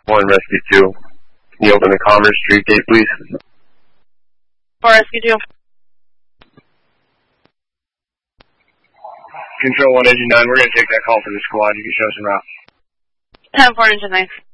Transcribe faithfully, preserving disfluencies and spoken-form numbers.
one, Rescue two. Can you open the Commerce Street gate, please? For Rescue two. Control one, Engine nine, we're going to take that call for the squad. You can show us en route. ten four, Engine nine.